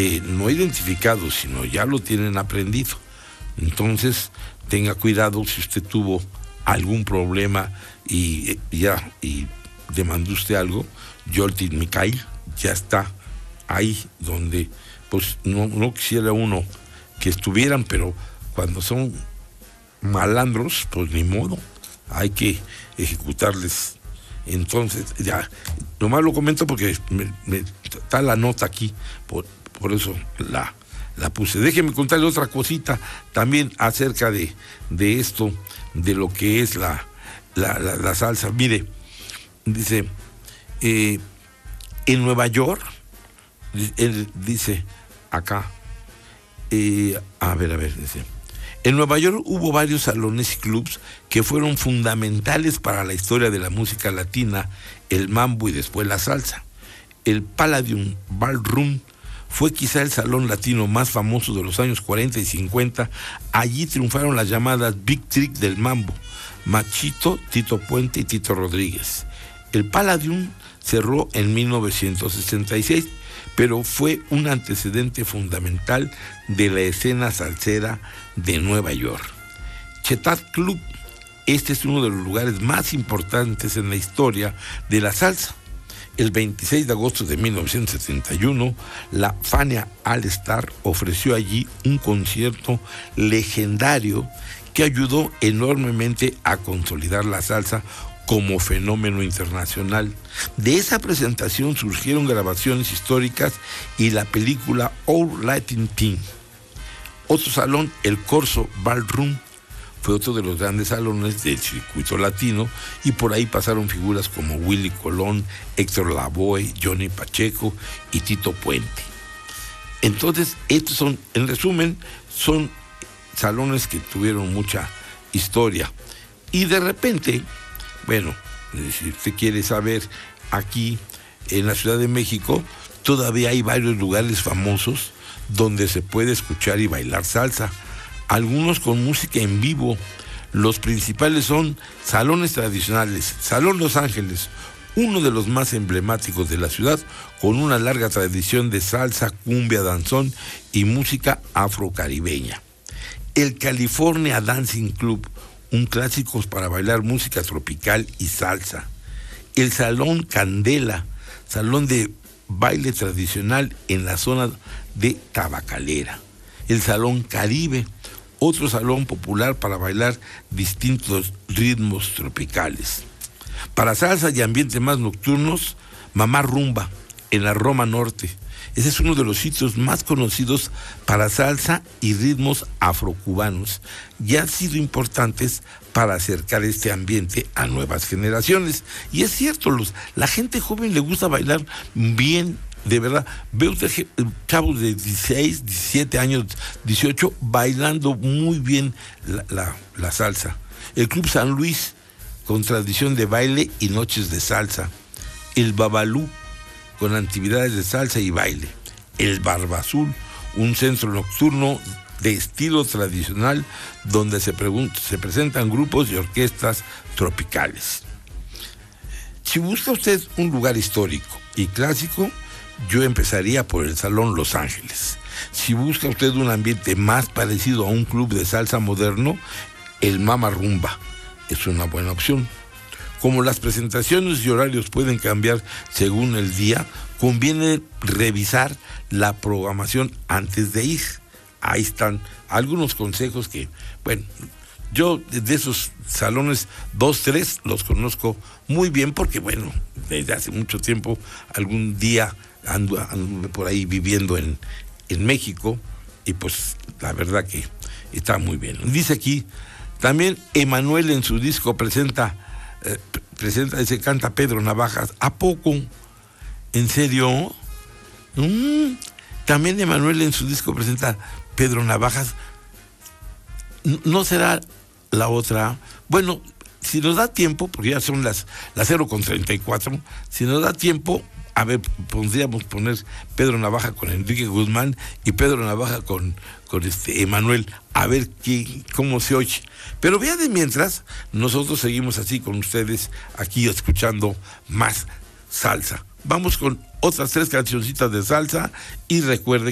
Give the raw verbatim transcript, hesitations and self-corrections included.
eh, no identificado, sino ya lo tienen aprendido. Entonces, tenga cuidado si usted tuvo algún problema y, y ya y demandó usted algo. Yoltit Mikhail ya está ahí donde pues no, no quisiera uno que estuvieran, pero cuando son malandros, pues ni modo, hay que ejecutarles. Entonces, ya, nomás lo comento porque me, me, está la nota aquí, por, por eso la, la puse. Déjeme contarle otra cosita también acerca de, de esto, de lo que es la, la, la, la salsa. Mire, dice, eh, en Nueva York, él dice acá, eh, a ver, a ver, dice, en Nueva York hubo varios salones y clubs que fueron fundamentales para la historia de la música latina, el mambo y después la salsa. El Palladium Ballroom fue quizá el salón latino más famoso de los años cuarenta y cincuenta. Allí triunfaron las llamadas Big Trick del mambo, Machito, Tito Puente y Tito Rodríguez. El Palladium cerró en mil novecientos sesenta y seis, pero fue un antecedente fundamental de la escena salsera de Nueva York. Chetat Club, este es uno de los lugares más importantes en la historia de la salsa. El veintiséis de agosto de mil novecientos setenta y uno, la Fania All Star ofreció allí un concierto legendario que ayudó enormemente a consolidar la salsa como fenómeno internacional. De esa presentación surgieron grabaciones históricas y la película All Latin Team. Otro salón, el Corso Ballroom, fue otro de los grandes salones del circuito latino y por ahí pasaron figuras como Willy Colón, Héctor Lavoe, Johnny Pacheco y Tito Puente. Entonces, estos son, en resumen, son salones que tuvieron mucha historia. Y de repente, bueno, si usted quiere saber, aquí en la Ciudad de México todavía hay varios lugares famosos donde se puede escuchar y bailar salsa, algunos con música en vivo. Los principales son salones tradicionales. Salón Los Ángeles, uno de los más emblemáticos de la ciudad, con una larga tradición de salsa, cumbia, danzón y música afrocaribeña. El California Dancing Club, un clásico para bailar música tropical y salsa. El Salón Candela, salón de baile tradicional en la zona de Tabacalera. El Salón Caribe, otro salón popular para bailar distintos ritmos tropicales. Para salsa y ambientes más nocturnos, Mamá Rumba, en la Roma Norte. Ese es uno de los sitios más conocidos para salsa y ritmos afrocubanos, y han sido importantes para acercar este ambiente a nuevas generaciones. Y es cierto, los, la gente joven le gusta bailar bien, de verdad. Veo usted chavos de dieciséis, diecisiete años, dieciocho, bailando muy bien la, la, la salsa. El Club San Luis, con tradición de baile y noches de salsa. El Babalú, con actividades de salsa y baile. El Barba Azul, un centro nocturno de estilo tradicional donde se, se presentan grupos y orquestas tropicales. Si busca usted un lugar histórico y clásico, yo empezaría por el Salón Los Ángeles. Si busca usted un ambiente más parecido a un club de salsa moderno, el Mama Rumba es una buena opción. Como las presentaciones y horarios pueden cambiar según el día, conviene revisar la programación antes de ir. Ahí están algunos consejos que, bueno, yo de esos salones, dos, tres, los conozco muy bien porque, bueno, desde hace mucho tiempo, algún día ando, ando por ahí viviendo en, en México y pues la verdad que está muy bien. Dice aquí, también Emanuel en su disco presenta... Eh, presenta, ese canta Pedro Navajas. ¿A poco? ¿En serio? Mm, también Emanuel en su disco presenta Pedro Navajas. ¿No será la otra? Bueno, si nos da tiempo, porque ya son las, las cero con treinta y cuatro, si nos da tiempo, a ver, podríamos poner Pedro Navaja con Enrique Guzmán y Pedro Navaja con, con este Emanuel, a ver qué, cómo se oye. Pero vean, de mientras, nosotros seguimos así con ustedes, aquí escuchando más salsa. Vamos con otras tres cancioncitas de salsa y recuerden